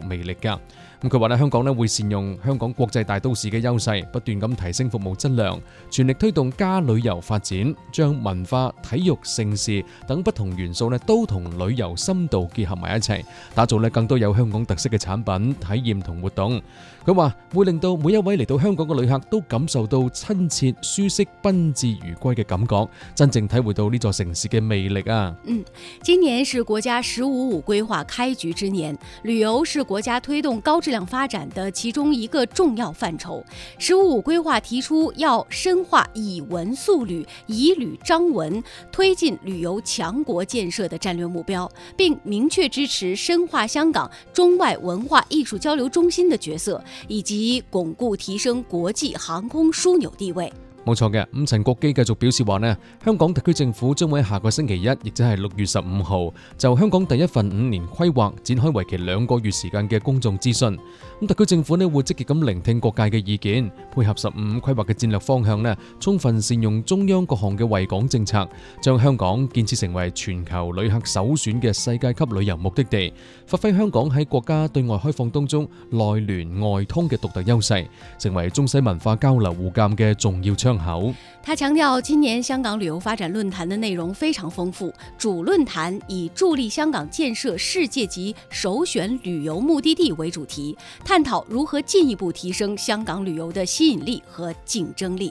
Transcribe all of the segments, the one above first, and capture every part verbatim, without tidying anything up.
魅力㗎。咁佢話咧，香港咧會善用香港國際大都市嘅優勢，不斷咁提升服務質量，全力推動加旅遊發展，將文化、體育、盛事等不同元素咧都同旅遊深度結合埋一齊，打造咧更多有香港特色嘅產品、體驗同活動。佢話會令到每一位嚟到香港嘅旅客都感受到親切、舒適、賓至如歸嘅感覺，真正體會到呢座城市嘅魅力啊！ 嗯，今年是國家十五五規劃開局之年，旅遊是國家推動高質量發展的其中一個重要範疇。十五五規劃提出要深化以文塑旅、以旅彰文，推進旅遊強國建設的戰略目標，並明確支持深化香港中外文化藝術交流中心的角色，以及鞏固提升國際航空樞紐地位。 冇錯嘅，咁陳國基繼續表示話呢，香港特區政府將會喺下個星期一，亦即係六月十五號，就香港第一份五年規劃展開為期兩個月時間嘅公眾諮詢。咁特區政府呢會積極咁聆聽各界嘅意見，配合十五規劃嘅戰略方向呢，充分善用中央各項嘅惠港政策，將香港建設成為全球旅客首選嘅世界級旅遊目的地，發揮香港喺國家對外開放當中內聯外通嘅獨特優勢，成為中西文化交流互鑒嘅重要窗口。 他強調，今年香港旅遊發展論壇的內容非常豐富，主論壇以助力香港建設世界級首選旅遊目的地為主題，探討如何進一步提升香港旅遊的吸引力和競爭力。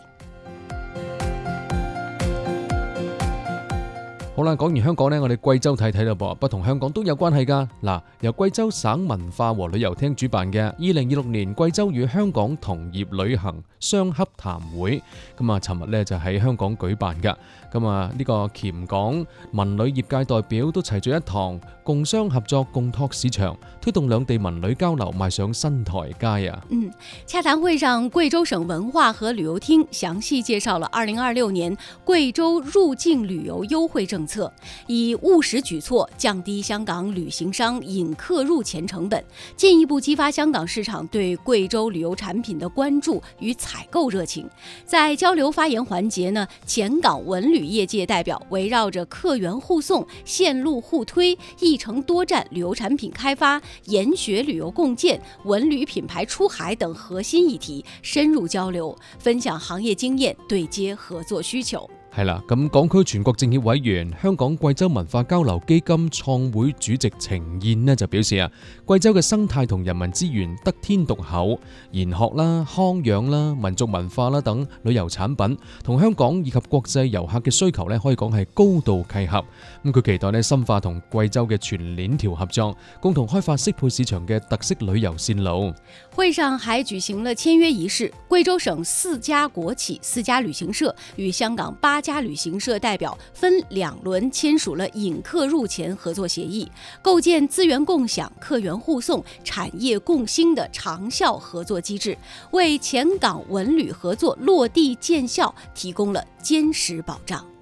好啦，講完香港呢，我哋貴州睇睇啦噃，不同香港都有關係噶。嗱，由貴州省文化和旅遊廳主辦嘅二零二六年貴州與香港同業旅行雙洽談會，咁啊，尋日呢就喺香港舉辦噶。咁啊，呢個黔港文旅業界代表都齊聚一堂，共商合作，共拓市場，推動兩地文旅交流邁上新台階啊！ 嗯，洽談會上，貴州省文化和旅遊廳詳細介紹了二零二六年貴州入境旅遊優惠政策，以務實舉措降低香港旅行商引客入前成本，進一步激發香港市場對貴州旅遊產品的關注與採購熱情。在交流發言環節呢，黔港文旅業界代表圍繞着客源互送、線路互推、一城多站旅遊產品開發、研學旅遊共建、文旅品牌出海等核心議題深入交流，分享行業經驗，對接合作需求。 係啦，咁港區全國政協委員、香港貴州文化交流基金創會主席程燕呢就表示啊，貴州嘅生態同人文資源得天獨厚，研學啦、康養啦、民族文化啦等旅遊產品，同香港以及國際遊客嘅需求呢可以講係高度契合。咁佢期待呢深化同貴州嘅全鏈條合作，共同開發適配市場嘅特色旅遊線路。 會上還舉行了簽約儀式，貴州省四家國企、四家旅行社與香港八家旅行社代表分兩輪簽署了引客入前合作協議，構建資源共享、客源互送、產業共興的長效合作機制，為黔港文旅合作落地見效提供了堅實保障。